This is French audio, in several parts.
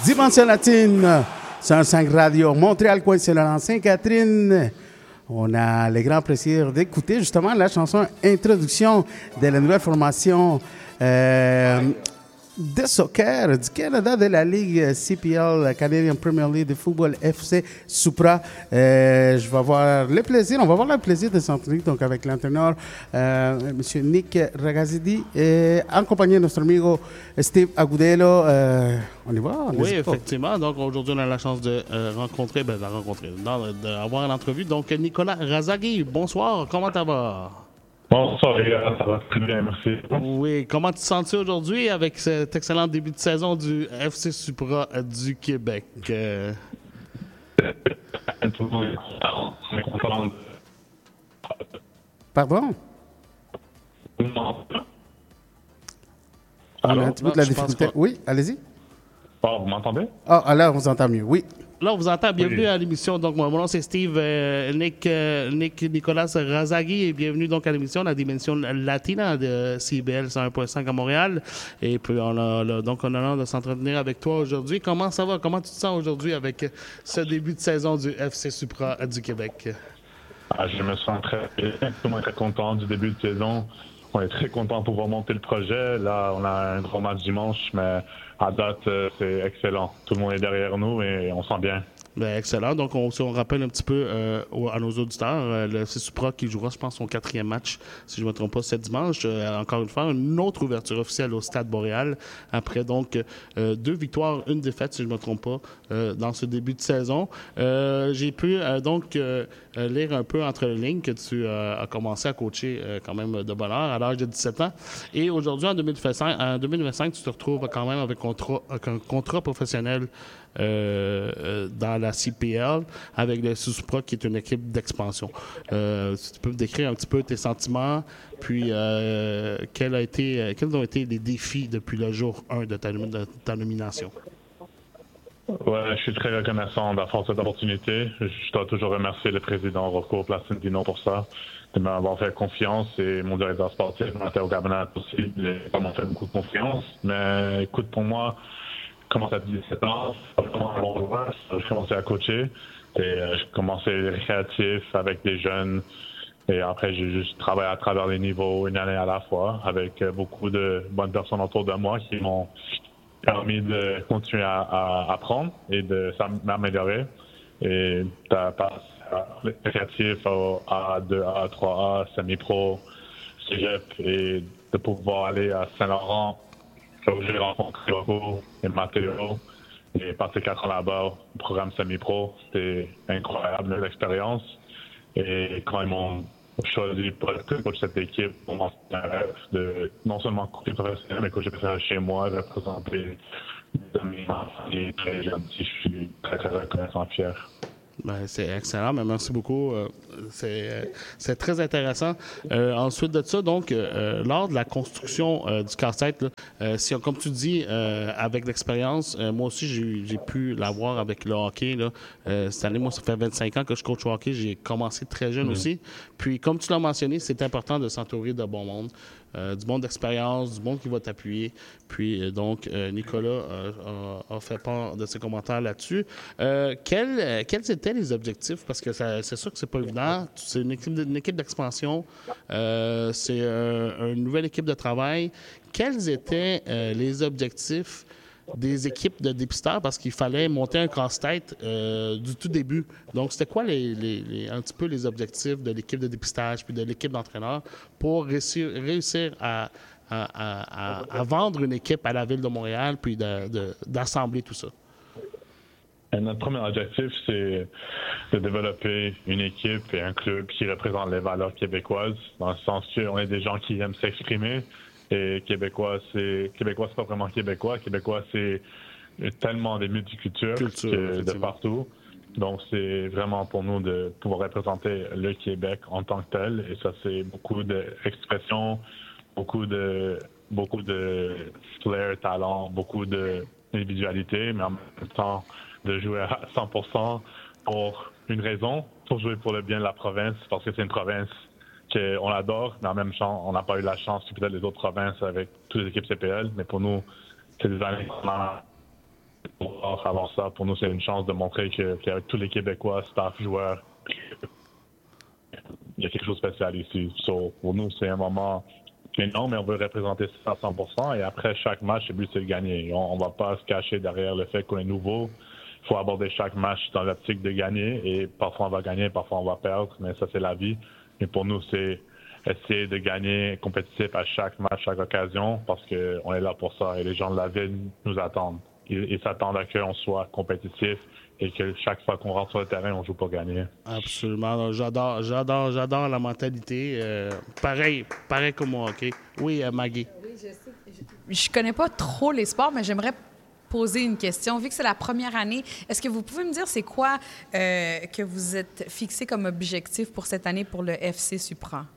Dimension Latine, 105 Radio, Montréal, Coin-Saint-Laurent, Sainte-Catherine. On a le grand plaisir d'écouter justement la chanson Introduction de la nouvelle formation de soccer du Canada de la Ligue CPL, Canadian Premier League de football FC Supra. On va avoir le plaisir de s'entretenir donc avec l'entraîneur M. Nick Ragazidi en compagnie de notre amigo Steve Agudelo. On y va? Oui, effectivement. Donc aujourd'hui, on a la chance de d'avoir une entrevue. Donc Nicolas Razaghi, bonsoir, comment ça va? Bonsoir les gars, ça va très bien, merci. Oui, comment tu te sens aujourd'hui avec cet excellent début de saison du FC Supra du Québec? Pardon? On a un petit peu de la difficulté. Oui, allez-y. Oh, vous m'entendez? Ah, alors on vous entend mieux, oui. Là, on vous entend. Bienvenue à l'émission. Donc, mon nom, c'est Steve Nicolas Razaghi et bienvenue donc à l'émission La Dimension Latina de CBL 101.5 à Montréal. Et puis, on a donc l'honneur de s'entretenir avec toi aujourd'hui. Comment ça va? Comment tu te sens aujourd'hui avec ce début de saison du FC Supra du Québec? Je me sens très content du début de saison. On est très content de pouvoir monter le projet. Là, on a un gros match dimanche, mais à date, c'est excellent. Tout le monde est derrière nous et on sent bien. Bien, excellent. Donc, on rappelle un petit peu à nos auditeurs, le FC Supra qui jouera, je pense, son 4e match, si je ne me trompe pas, ce dimanche. Encore une fois, une autre ouverture officielle au Stade Boréal. Après, donc, 2 victoires, 1 défaite, si je ne me trompe pas, dans ce début de saison. J'ai pu, lire un peu entre les lignes que tu as commencé à coacher quand même de bonne heure à l'âge de 17 ans. Et aujourd'hui, en 2025, tu te retrouves quand même avec un contrat professionnel dans la CPL avec le Supra qui est une équipe d'expansion. Si tu peux me décrire un petit peu tes sentiments, puis quels ont été les défis depuis le jour 1 de ta nomination? Ouais, je suis très reconnaissant d'avoir cette opportunité. Je dois toujours remercier le président Rocco Placentino pour ça, de m'avoir fait confiance et mon directeur sportif, Matteo Gabanat aussi, m'ont fait beaucoup de confiance. Mais écoute, pour moi, commencé à 17 ans, j'ai commencé à coacher et j'ai commencé récréatif avec des jeunes et après j'ai juste travaillé à travers les niveaux une année à la fois avec beaucoup de bonnes personnes autour de moi qui m'ont permis de continuer à apprendre et de m'améliorer et t'as passé récréatif à A2, A, 3A, semi-pro, cégep et de pouvoir aller à Saint-Laurent où j'ai rencontré Rocco et Matteo et passé 4 ans là-bas au programme semi-pro. C'était incroyable l'expérience. Et quand ils m'ont choisi pour coacher cette équipe, pour moi, c'était un rêve de non seulement coacher professionnel, mais coacher professionnel chez moi, représenter des amis et très gentils. Je suis très, très reconnaissant et fier. Ben, c'est excellent, mais merci beaucoup. C'est très intéressant. Ensuite de ça, donc, lors de la construction du casse-tête, comme tu dis, avec l'expérience, moi aussi, j'ai pu l'avoir avec le hockey. Là. Cette année, moi, ça fait 25 ans que je coach au hockey. J'ai commencé très jeune aussi. Puis, comme tu l'as mentionné, c'est important de s'entourer de bon monde. Du monde d'expérience, du monde qui va t'appuyer. Puis, donc, Nicolas a fait part de ses commentaires là-dessus. Quels étaient les objectifs? Parce que c'est sûr que c'est pas évident. C'est une équipe d'expansion. C'est une nouvelle équipe de travail. Quels étaient les objectifs des équipes de dépisteurs? Parce qu'il fallait monter un casse-tête du tout début. Donc, c'était quoi un petit peu les objectifs de l'équipe de dépistage puis de l'équipe d'entraîneurs pour réussir à vendre une équipe à la Ville de Montréal puis d'assembler tout ça? Notre premier objectif, c'est de développer une équipe et un club qui représente les valeurs québécoises, dans le sens qu'on est des gens qui aiment s'exprimer. Et Québécois, c'est pas vraiment Québécois. Québécois, c'est tellement des multicultures de partout. Donc, c'est vraiment pour nous de pouvoir représenter le Québec en tant que tel. Et ça, c'est beaucoup d'expression, beaucoup de flair, talent, beaucoup d'individualité, mais en même temps, de jouer à 100% pour une raison, pour jouer pour le bien de la province, parce que c'est une province qu'on adore, mais en même temps, on n'a pas eu la chance que peut-être les autres provinces avec toutes les équipes CPL, mais pour nous, c'est des années qu'on a avant ça, pour nous, c'est une chance de montrer qu'avec tous les Québécois, staff, joueurs, il y a quelque chose de spécial ici. Pour nous, c'est un moment énorme, mais on veut représenter ça à 100%. Et après chaque match, le but, c'est de gagner. On ne va pas se cacher derrière le fait qu'on est nouveau. Il faut aborder chaque match dans l'optique de gagner. Et parfois, on va gagner, parfois, on va perdre. Mais ça, c'est la vie. Mais pour nous, c'est essayer de gagner compétitif à chaque match, chaque occasion, parce qu'on est là pour ça. Et les gens de la ville nous attendent. Ils s'attendent à qu'on soit compétitif et que chaque fois qu'on rentre sur le terrain, on joue pour gagner. Absolument. J'adore la mentalité. Pareil comme moi, OK? Oui, Maggie. Oui, je sais. Je connais pas trop les sports, mais j'aimerais poser une question. Vu que c'est la première année, est-ce que vous pouvez me dire c'est quoi que vous êtes fixé comme objectif pour cette année pour le FC Supra?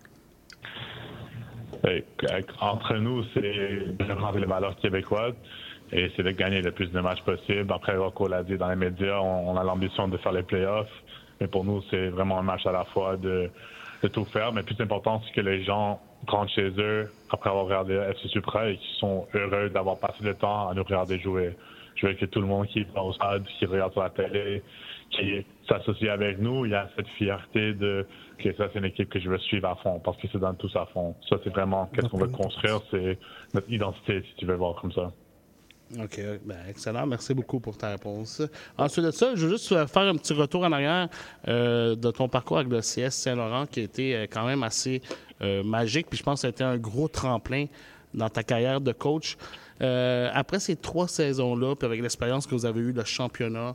Entre nous, c'est de représenter les valeurs québécoises et c'est de gagner le plus de matchs possible. Après, Rocco l'a dit dans les médias, on a l'ambition de faire les playoffs. Mais pour nous, c'est vraiment un match à la fois de tout faire. Mais plus important, c'est que les gens rentrent chez eux après avoir regardé FC Supra et qui sont heureux d'avoir passé le temps à nous regarder jouer. Je veux que tout le monde qui va au stade, qui regarde sur la télé, qui s'associe avec nous, il y a cette fierté de que ça, c'est une équipe que je veux suivre à fond parce qu'ils se donnent tous à fond. Ça, c'est vraiment qu'est-ce qu'on veut construire, c'est notre identité, si tu veux voir comme ça. OK. Ben, excellent. Merci beaucoup pour ta réponse. Ensuite de ça, je veux juste faire un petit retour en arrière de ton parcours avec le CS Saint-Laurent qui a été quand même assez magique. Puis je pense que ça a été un gros tremplin dans ta carrière de coach. Après ces 3 saisons-là, puis avec l'expérience que vous avez eue, le championnat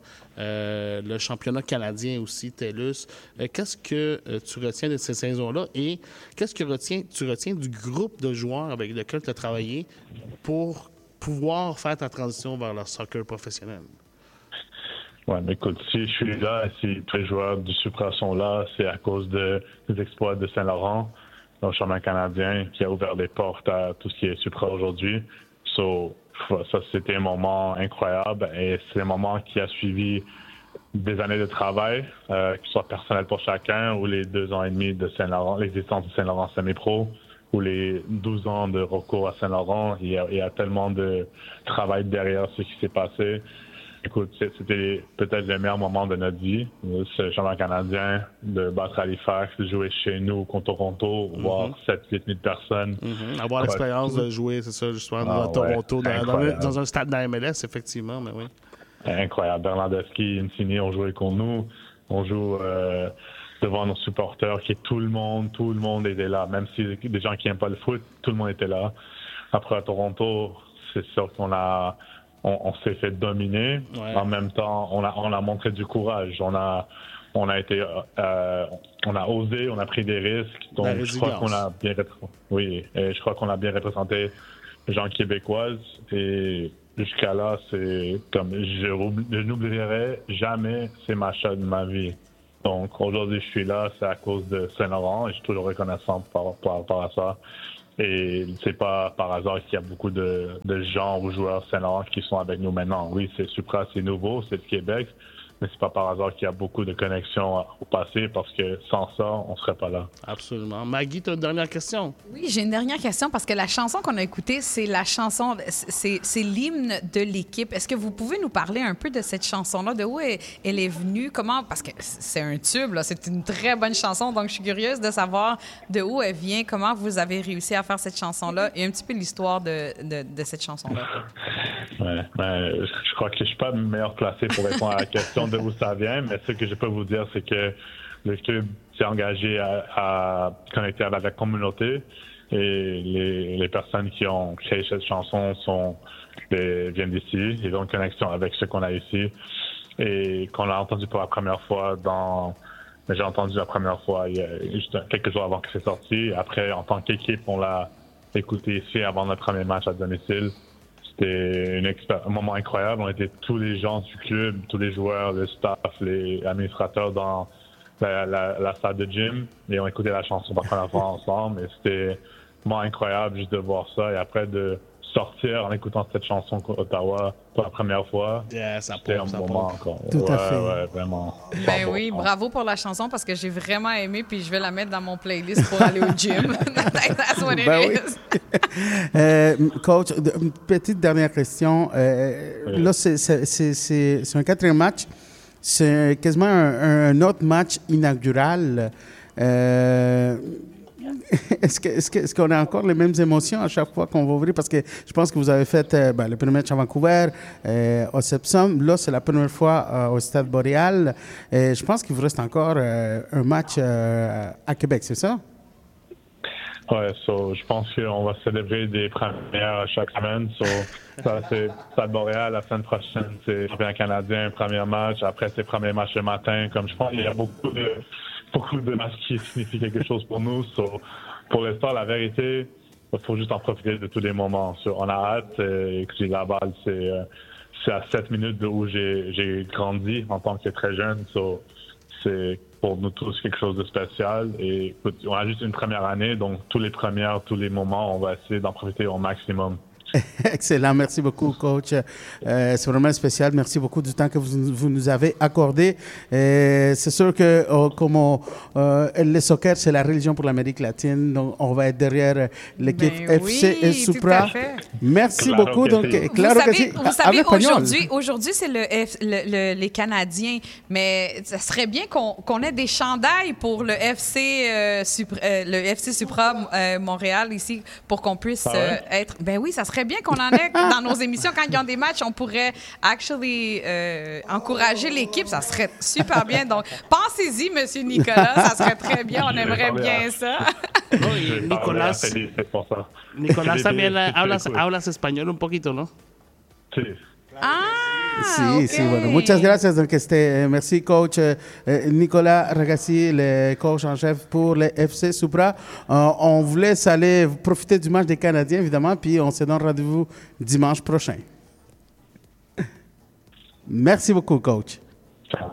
canadien aussi, TELUS, qu'est-ce que tu retiens de ces saisons-là et qu'est-ce que tu retiens du groupe de joueurs avec lequel tu as travaillé pour pouvoir faire ta transition vers le soccer professionnel? Oui, mais écoute, si je suis là, si tous les joueurs du Supra sont là, c'est à cause des exploits de Saint-Laurent, le championnat canadien, qui a ouvert les portes à tout ce qui est Supra aujourd'hui. Ça, c'était un moment incroyable et c'est un moment qui a suivi des années de travail, qui soit personnel pour chacun, ou les 2 ans et demi de Saint-Laurent, l'existence de Saint-Laurent semi-pro, ou les 12 ans de recours à Saint-Laurent. Il y a tellement de travail derrière ce qui s'est passé. Écoute, c'était peut-être le meilleur moment de notre vie. Ce championnat canadien, de battre Halifax, de jouer chez nous contre Toronto, voir 7-8 000 personnes. Avoir l'expérience de jouer, c'est ça, justement, à Toronto, dans un stade de la MLS, effectivement, mais oui. Incroyable. Bernardowski, Insigne ont joué contre nous. On joue devant nos supporters, qui tout le monde était là. Même si des gens qui n'aiment pas le foot, tout le monde était là. Après, à Toronto, c'est sûr on s'est fait dominer. Ouais. En même temps, on a montré du courage. On a osé, on a pris des risques. Donc, je crois qu'on a bien représenté les gens québécoises. Et jusqu'à là, c'est comme je n'oublierai jamais ces matchs de ma vie. Donc, aujourd'hui, je suis là, c'est à cause de Saint-Laurent et je suis toujours reconnaissant par rapport à ça. Et c'est pas par hasard qu'il y a beaucoup de gens ou joueurs Saint-Laurent qui sont avec nous maintenant. Oui, c'est Supra, c'est nouveau, c'est le Québec, mais c'est pas par hasard qu'il y a beaucoup de connexions au passé parce que sans ça, on serait pas là. Absolument. Maggie, tu as une dernière question? Oui, j'ai une dernière question parce que la chanson qu'on a écoutée, c'est la chanson, c'est l'hymne de l'équipe. Est-ce que vous pouvez nous parler un peu de cette chanson-là, de où elle est venue, comment, parce que c'est un tube, là, c'est une très bonne chanson, donc je suis curieuse de savoir de où elle vient, comment vous avez réussi à faire cette chanson-là et un petit peu l'histoire de cette chanson-là. Ouais, je crois que je suis pas meilleur placé pour répondre à la question de où ça vient, mais ce que je peux vous dire, c'est que le club s'est engagé à connecter avec la communauté et les personnes qui ont créé cette chanson viennent d'ici. Ils ont une connexion avec ce qu'on a ici et qu'on a entendu pour la première fois j'ai entendu la première fois il y a juste quelques jours avant que c'est sorti. Après, en tant qu'équipe, on l'a écouté ici avant notre premier match à domicile. C'était un moment incroyable. On était tous les gens du club, tous les joueurs, le staff, les administrateurs dans la salle de gym et on écoutait la chanson pour la première fois ensemble. Et c'était vraiment incroyable juste de voir ça et après de sortir en écoutant cette chanson Ottawa pour la première fois. Yeah, ça C'était un pompe, ça moment pompe. encore. Tout à fait. Ouais, vraiment. Ben oui, bravo pour la chanson parce que j'ai vraiment aimé puis je vais la mettre dans mon playlist pour aller au gym. That's what it Ben oui. is. Coach, une petite dernière question. Là, c'est un 4e match. C'est quasiment un autre match inaugural. Est-ce qu'on a encore les mêmes émotions à chaque fois qu'on va ouvrir? Parce que je pense que vous avez fait le premier match à Vancouver, au Sepsum. Là, c'est la première fois au Stade Boréal. Je pense qu'il vous reste encore un match à Québec, c'est ça? Ouais, je pense qu'on va célébrer des premières chaque semaine. Ça, c'est Stade Montréal. La semaine prochaine, c'est championnat canadien, premier match. Après, c'est premier match le matin. Comme je pense, il y a beaucoup de matchs qui signifient quelque chose pour nous. Pour l'instant, la vérité, il faut juste en profiter de tous les moments. On a hâte. Écoutez, Laval, c'est à 7 minutes de où j'ai grandi en tant que très jeune. C'est pour nous tous quelque chose de spécial. Et écoute, on a juste une première année, donc tous les moments, on va essayer d'en profiter au maximum. Excellent. Merci beaucoup, coach. C'est vraiment spécial. Merci beaucoup du temps que vous nous avez accordé. C'est sûr que le soccer, c'est la religion pour l'Amérique latine. Donc, on va être derrière l'équipe FC et Supra. Merci Claro beaucoup. Donc, Vous savez, aujourd'hui, c'est les Canadiens, mais ça serait bien qu'on ait des chandails pour le FC Supra Montréal ici pour qu'on puisse être. Ben oui, ça serait bien qu'on en ait dans nos émissions. Quand ils ont des matchs, on pourrait encourager l'équipe. Ça serait super bien. Donc, pensez-y, Monsieur Nicolas. Ça serait très bien. On aimerait bien ça. Nicolás también hablas español un poquito, ¿no? Sí. Sí, bueno. Muchas gracias. Donc, merci, coach Nicolas Ragassi, le coach en chef pour le FC Supra. On vous laisse aller profiter du match des Canadiens, évidemment, puis on se donne rendez-vous dimanche prochain. Merci beaucoup, coach. Ciao.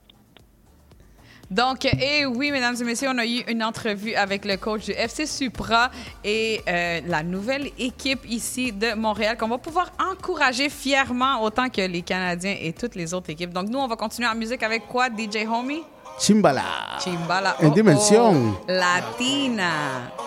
Donc, oui, mesdames et messieurs, on a eu une entrevue avec le coach du FC Supra et la nouvelle équipe ici de Montréal qu'on va pouvoir encourager fièrement autant que les Canadiens et toutes les autres équipes. Donc, nous, on va continuer en musique avec quoi, DJ Homie? Chimbala. Chimbala. En dimension latina.